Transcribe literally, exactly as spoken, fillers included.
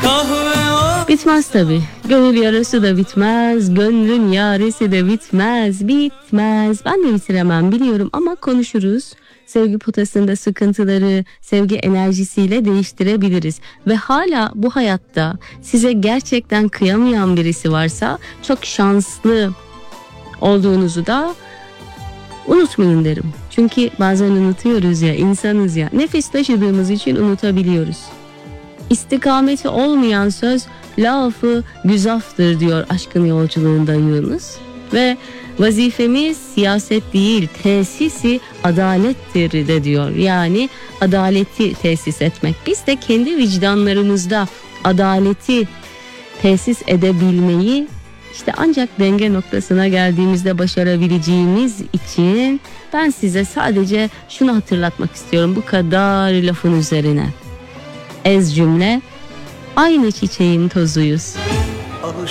Bitmez tabii. Gönül yarası da bitmez, gönlün yaresi de bitmez, bitmez. Ben de bitiremem biliyorum ama konuşuruz. Sevgi potasında sıkıntıları sevgi enerjisiyle değiştirebiliriz. Ve hala bu hayatta size gerçekten kıyamayan birisi varsa çok şanslı olduğunuzu da unutmayın derim. Çünkü bazen unutuyoruz ya, insanız ya. Nefes taşıdığımız için unutabiliyoruz. İstikameti olmayan söz lafı güzaftır diyor Aşkın Yolculuğunda Yunus. Ve vazifemiz siyaset değil, tesisi adalettir de diyor. Yani adaleti tesis etmek. Biz de kendi vicdanlarımızda adaleti tesis edebilmeyi işte ancak denge noktasına geldiğimizde başarabileceğimiz için ben size sadece şunu hatırlatmak istiyorum bu kadar lafın üzerine. Ez cümle, aynı çiçeğin tozuyuz.